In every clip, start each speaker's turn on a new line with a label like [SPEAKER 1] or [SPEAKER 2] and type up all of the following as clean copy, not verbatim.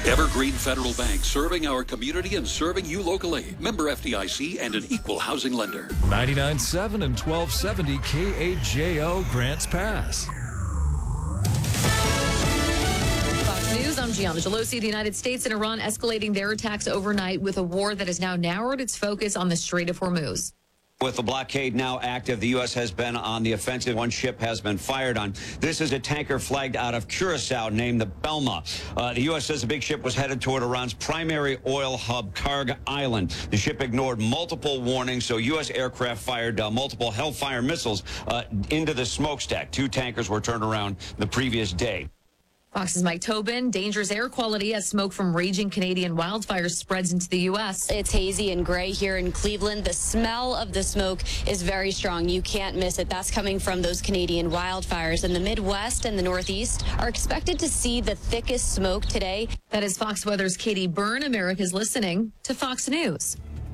[SPEAKER 1] Evergreen Federal Bank, serving our community and serving you locally. Member FDIC and an equal housing lender.
[SPEAKER 2] 99.7 and 1270 KAJO Grants Pass.
[SPEAKER 3] Fox News, I'm Gianna Gelosi. The United States and Iran escalating their attacks overnight with a war that has now narrowed its focus on the Strait of Hormuz.
[SPEAKER 4] With the blockade now active, the U.S. has been on the offensive. One ship has been fired on. This is a tanker flagged out of Curacao named the Belma. The U.S. says the big ship was headed toward Iran's primary oil hub, Karg Island. The ship ignored multiple warnings, so U.S. aircraft fired multiple Hellfire missiles into the smokestack. 2 tankers were turned around the previous day.
[SPEAKER 3] Fox's Mike Tobin. Dangerous air quality as smoke from raging Canadian wildfires spreads into the U.S.
[SPEAKER 5] It's hazy and gray here in Cleveland. The smell of the smoke is very strong. You can't miss it. That's coming from those Canadian wildfires. And the Midwest and the Northeast are expected to see the thickest smoke today.
[SPEAKER 3] That is Fox Weather's Katie Byrne. America's listening to Fox News.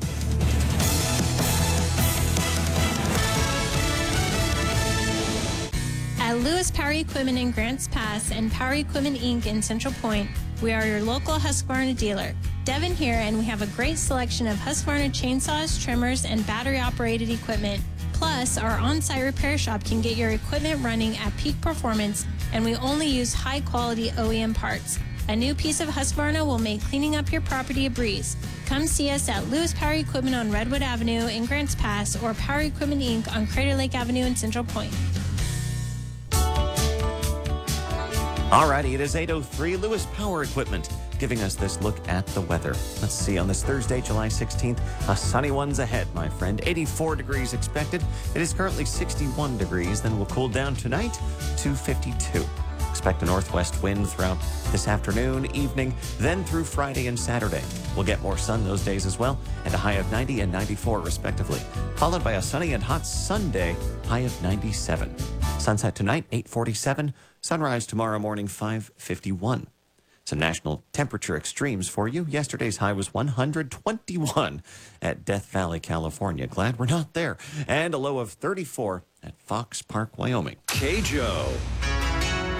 [SPEAKER 6] At Lewis Power Equipment in Grants Pass and Power Equipment Inc. in Central Point, we are your local Husqvarna dealer. Devin here, and we have a great selection of Husqvarna chainsaws, trimmers, and battery-operated equipment. Plus, our on-site repair shop can get your equipment running at peak performance, and we only use high-quality OEM parts. A new piece of Husqvarna will make cleaning up your property a breeze. Come see us at Lewis Power Equipment on Redwood Avenue in Grants Pass or Power Equipment Inc. on Crater Lake Avenue in Central Point.
[SPEAKER 7] Alrighty, it is 8:03. Lewis Power Equipment giving us this look at the weather. Let's see, on this Thursday, July 16th, a sunny one's ahead, my friend. 84 degrees expected. It is currently 61 degrees. Then we'll cool down tonight to 52. Expect a northwest wind throughout this afternoon, evening, then through Friday and Saturday. We'll get more sun those days as well, and a high of 90 and 94 respectively, followed by a sunny and hot Sunday, high of 97. Sunset tonight, 8:47. Sunrise tomorrow morning, 5:51. Some national temperature extremes for you. Yesterday's high was 121 at Death Valley, California. Glad we're not there. And a low of 34 at Fox Park, Wyoming.
[SPEAKER 1] KJO.